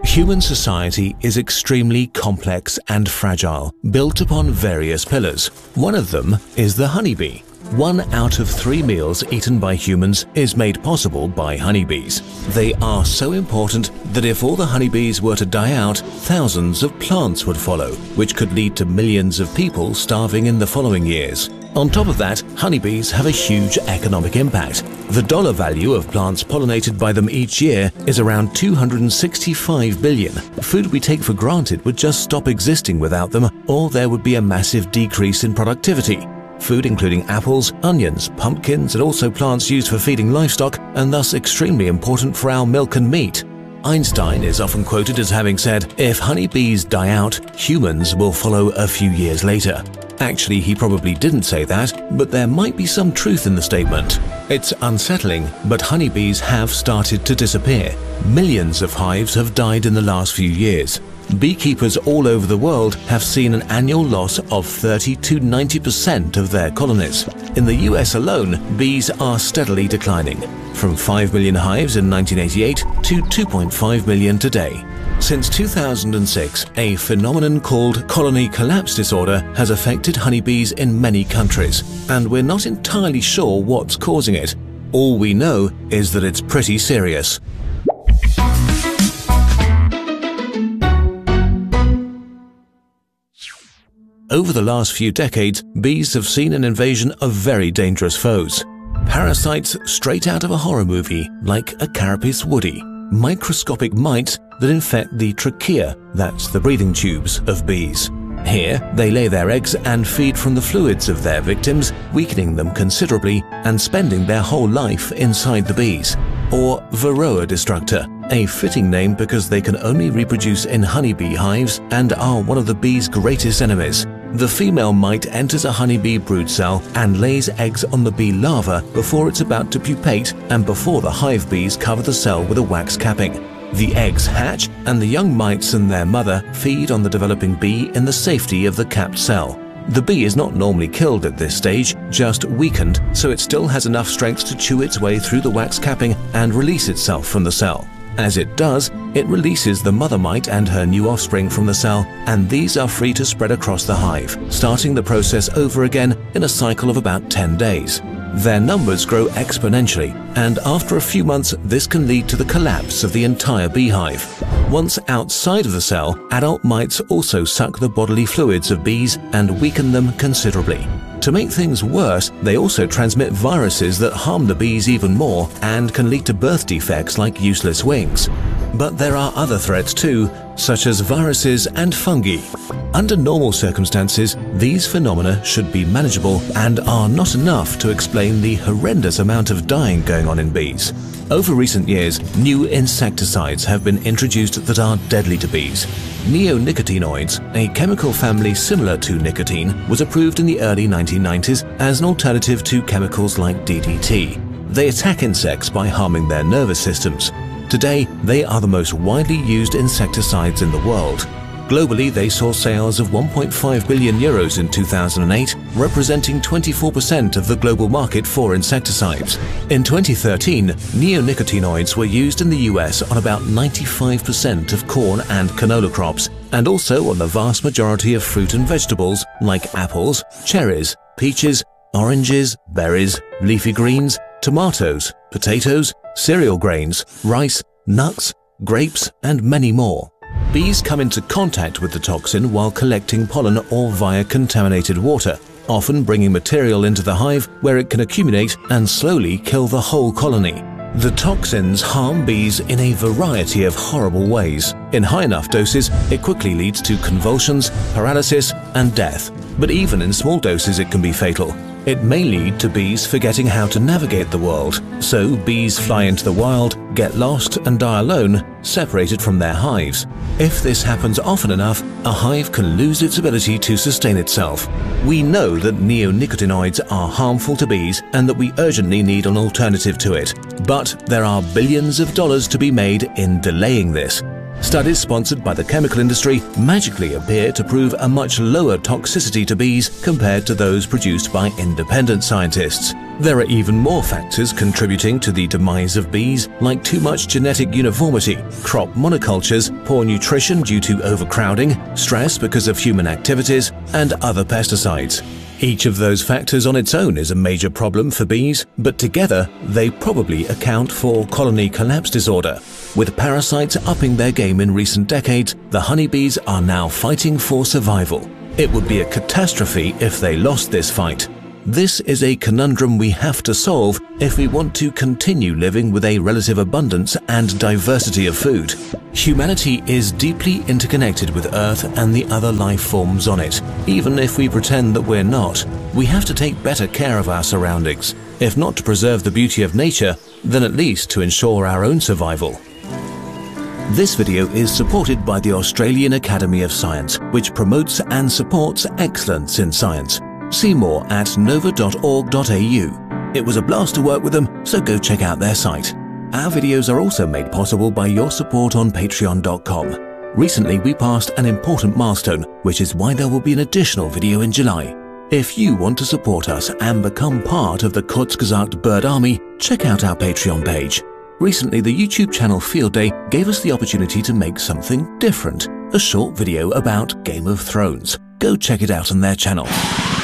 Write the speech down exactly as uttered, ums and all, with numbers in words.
Human society is extremely complex and fragile, built upon various pillars. One of them is the honeybee. One out of three meals eaten by humans is made possible by honeybees. They are so important that if all the honeybees were to die out, thousands of plants would follow, which could lead to millions of people starving in the following years. On top of that, honeybees have a huge economic impact. The dollar value of plants pollinated by them each year is around two hundred sixty-five billion. Food we take for granted would just stop existing without them, or there would be a massive decrease in productivity. Food including apples, onions, pumpkins, and also plants used for feeding livestock, and thus extremely important for our milk and meat. Einstein is often quoted as having said, "If honeybees die out, humans will follow a few years later." Actually, he probably didn't say that, but there might be some truth in the statement. It's unsettling, but honeybees have started to disappear. Millions of hives have died in the last few years. Beekeepers all over the world have seen an annual loss of thirty to ninety percent of their colonies. In the U S alone, bees are steadily declining, from five million hives in nineteen eighty-eight to two point five million today. Since two thousand six, a phenomenon called colony collapse disorder has affected honeybees in many countries, and we're not entirely sure what's causing it. All we know is that it's pretty serious. Over the last few decades, bees have seen an invasion of very dangerous foes. Parasites straight out of a horror movie, like a Carapace woody. Microscopic mites that infect the trachea, that's the breathing tubes, of bees. Here, they lay their eggs and feed from the fluids of their victims, weakening them considerably and spending their whole life inside the bees. Or Varroa destructor, a fitting name because they can only reproduce in honeybee hives and are one of the bee's greatest enemies. The female mite enters a honeybee brood cell and lays eggs on the bee larva before it's about to pupate and before the hive bees cover the cell with a wax capping. The eggs hatch and the young mites and their mother feed on the developing bee in the safety of the capped cell. The bee is not normally killed at this stage, just weakened, so it still has enough strength to chew its way through the wax capping and release itself from the cell. As it does, it releases the mother mite and her new offspring from the cell, and these are free to spread across the hive, starting the process over again in a cycle of about ten days. Their numbers grow exponentially, and after a few months this can lead to the collapse of the entire beehive. Once outside of the cell, adult mites also suck the bodily fluids of bees and weaken them considerably. To make things worse, they also transmit viruses that harm the bees even more and can lead to birth defects like useless wings. But there are other threats too, such as viruses and fungi. Under normal circumstances, these phenomena should be manageable and are not enough to explain the horrendous amount of dying going on in bees. Over recent years, new insecticides have been introduced that are deadly to bees. Neonicotinoids, a chemical family similar to nicotine, was approved in the early nineteen nineties as an alternative to chemicals like D D T. They attack insects by harming their nervous systems. Today, they are the most widely used insecticides in the world. Globally, they saw sales of one point five billion euros in two thousand eight, representing twenty-four percent of the global market for insecticides. In twenty thirteen, neonicotinoids were used in the U S on about ninety-five percent of corn and canola crops, and also on the vast majority of fruit and vegetables like apples, cherries, peaches, oranges, berries, leafy greens, tomatoes, potatoes, cereal grains, rice, nuts, grapes, and many more. Bees come into contact with the toxin while collecting pollen or via contaminated water, often bringing material into the hive where it can accumulate and slowly kill the whole colony. The toxins harm bees in a variety of horrible ways. In high enough doses, it quickly leads to convulsions, paralysis, and death. But even in small doses, it can be fatal. It may lead to bees forgetting how to navigate the world, so bees fly into the wild, get lost and die alone, separated from their hives. If this happens often enough, a hive can lose its ability to sustain itself. We know that neonicotinoids are harmful to bees and that we urgently need an alternative to it. But there are billions of dollars to be made in delaying this. Studies sponsored by the chemical industry magically appear to prove a much lower toxicity to bees compared to those produced by independent scientists. There are even more factors contributing to the demise of bees, like too much genetic uniformity, crop monocultures, poor nutrition due to overcrowding, stress because of human activities, and other pesticides. Each of those factors on its own is a major problem for bees, but together they probably account for colony collapse disorder. With parasites upping their game in recent decades, the honeybees are now fighting for survival. It would be a catastrophe if they lost this fight. This is a conundrum we have to solve if we want to continue living with a relative abundance and diversity of food. Humanity is deeply interconnected with Earth and the other life forms on it. Even if we pretend that we're not, we have to take better care of our surroundings, if not to preserve the beauty of nature, then at least to ensure our own survival. This video is supported by the Australian Academy of Science, which promotes and supports excellence in science. See more at nova dot org dot A U. It was a blast to work with them, so go check out their site. Our videos are also made possible by your support on patreon dot com. Recently we passed an important milestone, which is why there will be an additional video in July. If you want to support us and become part of the Kurzgesagt Bird Army, check out our Patreon page. Recently the YouTube channel Field Day gave us the opportunity to make something different, a short video about Game of Thrones. Go check it out on their channel.